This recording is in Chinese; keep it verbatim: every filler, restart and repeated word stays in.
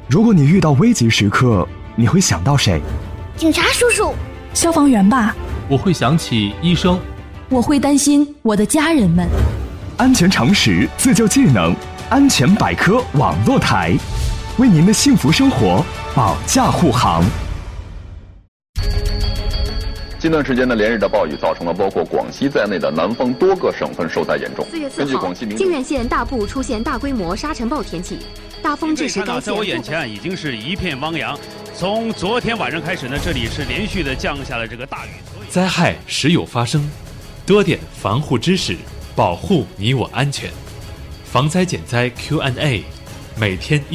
如果你遇到危急时刻，你会想到谁？ 警察叔叔。 消防员吧。 我会想起医生。 我会担心我的家人们。 安全常识，自救技能，安全百科网络台，为您的幸福生活保驾护航。 近段时间的连日的暴雨造成了包括广西在内的南方多个省份受灾严重。 四月四号，靖远县大部出现大规模沙尘暴天气，大风致使该县。 在我眼前已经是一片汪洋。从昨天晚上开始呢，这里是连续的降下了这个大雨。 灾害时有发生，多点防护知识，保护你我安全。防灾减灾 Q and A， 每天一